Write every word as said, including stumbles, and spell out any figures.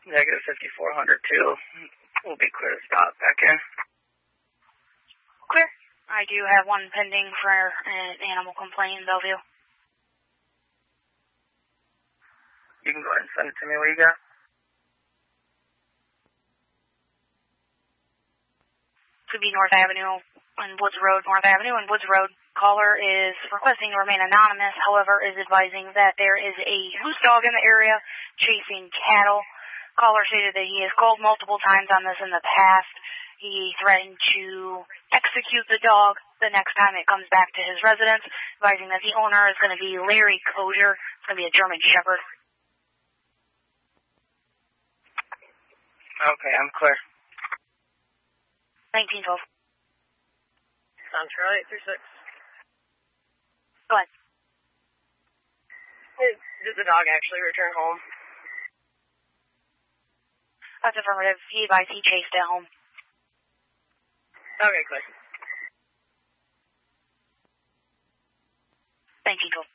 Negative fifty-four hundred two. We'll be clear to stop back in. Clear. I do have one pending for an animal complaint in Bellevue. You can go ahead and send it to me. What you got? To be North Avenue and Woods Road, North Avenue and Woods Road. Caller is requesting to remain anonymous, however, is advising that there is a loose dog in the area chasing cattle. Caller stated that he has called multiple times on this in the past. He threatened to execute the dog the next time it comes back to his residence, advising that the owner is going to be Larry Koger. It's going to be a German Shepherd. Okay, I'm clear. nineteen twelve. Central eight three six. Go ahead. Did the dog actually return home? That's affirmative. He advised he chased it home. Okay, good. nineteen twelve.